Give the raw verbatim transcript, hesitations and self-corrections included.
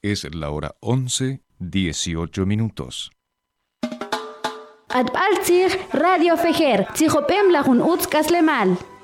Es la hora once, dieciocho minutos. Atbaltzir Radio Fejer, Tzihopem Lajun Utzkaslemal.